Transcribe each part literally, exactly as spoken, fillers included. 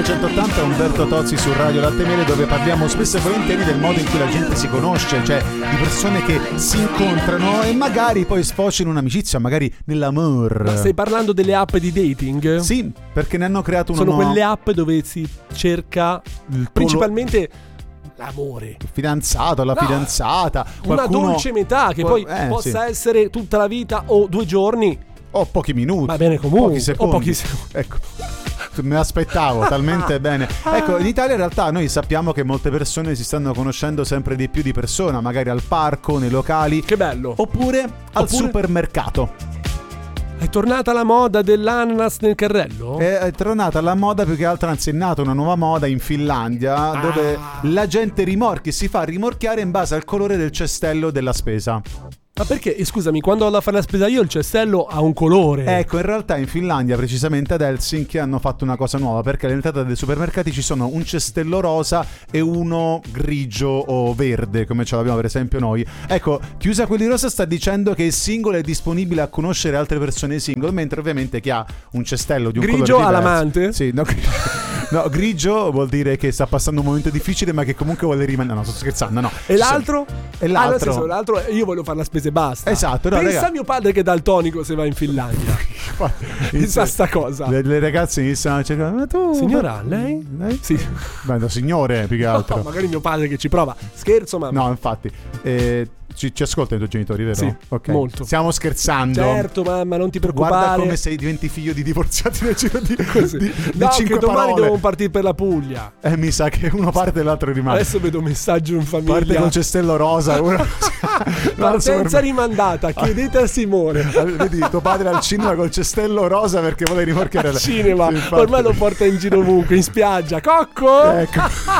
millenovecentottanta Umberto Tozzi su Radio Latte e Miele, dove parliamo spesso e volentieri del modo in cui la gente si conosce, cioè di persone che si incontrano e magari poi sfociano in un'amicizia, magari nell'amor. Ma stai parlando delle app di dating? Sì, perché ne hanno creato una. Sono nuova... quelle app dove si cerca Il principalmente l'amore, il fidanzato, la no, fidanzata, qualcuno... una dolce metà che poi eh, possa sì. essere tutta la vita o due giorni o pochi minuti, va bene comunque, pochi secondi. o pochi secondi. Ecco, me l'aspettavo talmente bene. Ecco, in Italia in realtà noi sappiamo che molte persone si stanno conoscendo sempre di più di persona, magari al parco, nei locali, Che bello. oppure al Oppure- supermercato. È tornata la moda dell'ananas nel carrello? È, è tornata la moda, più che altro anzi è nata una nuova moda in Finlandia, Ah. dove la gente rimorchi, si fa rimorchiare in base al colore del cestello della spesa. Ma perché, eh, scusami, quando vado a fare la spesa io il cestello ha un colore. Ecco, in realtà in Finlandia, precisamente ad Helsinki, hanno fatto una cosa nuova, perché all'entrata dei supermercati ci sono un cestello rosa e uno grigio o verde, come ce l'abbiamo per esempio noi. Ecco, chi usa quelli rosa sta dicendo che il single è disponibile a conoscere altre persone single, mentre ovviamente chi ha un cestello di un Grigio colore diverso... all'amante? Sì, no, no, grigio vuol dire che sta passando un momento difficile, ma che comunque vuole rimanere... No, sto scherzando, no. E l'altro? E Ah, nel l'altro... senso, l'altro io voglio fare la spesa e basta. Esatto, no, Pensa raga. a mio padre che è daltonico se va in Finlandia. Pensa a sta cosa. Le, le ragazze iniziano a cercare, ma tu... Signora, lei? lei? Sì. Beh, no, signore, più che altro. No, magari mio padre che ci prova. Scherzo, mamma. No, infatti. Eh, ci, ci ascoltano i tuoi genitori, vero? Sì, Ok. molto. Stiamo scherzando. Certo, mamma, non ti preoccupare. Guarda come sei diventi figlio di divorziati nel giro di, Così. di, di No, cinque che domani parole. devo partire per la Puglia. Eh, mi sa che uno parte e l'altro rimane. Adesso vedo messaggio in famiglia. Parte col cestello rosa. Uno... Partenza rimandata. Chiedete a Simone. Vedi, tuo padre al cinema col cestello rosa perché vuole rimorchiare Al cinema. Sì, infatti. Ormai lo porta in giro ovunque, in spiaggia. Cocco! Ecco.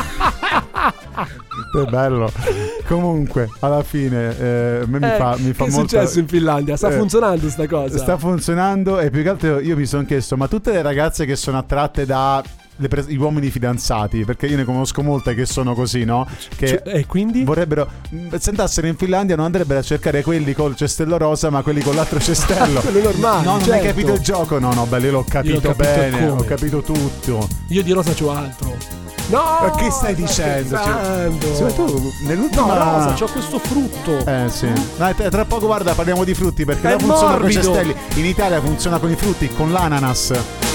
È bello. Comunque, alla fine, eh, a me mi Eh, fa, mi fa che è molto. successo in Finlandia? Sta Eh, funzionando sta cosa? Sta funzionando e più che altro io mi sono chiesto, ma tutte le ragazze che sono attratte da le pres- gli uomini fidanzati, perché io ne conosco molte che sono così, no? Che Cioè, e quindi? vorrebbero, se andassero in Finlandia non andrebbero a cercare quelli col cestello rosa, ma quelli con l'altro cestello. Quello normale, No, non certo. hai capito il gioco? No, no, bello, io l'ho capito, Io l'ho capito bene, come. ho capito tutto. Io di rosa c'ho altro. No! Ma che stai sto dicendo? scherzando. Sì, ma tu nell'ultima... No, rosa, c'ho questo frutto. Eh sì. Dai, tra tra poco guarda parliamo di frutti, perché È là funziona con i morbido. cestelli. In Italia funziona con i frutti, con l'ananas.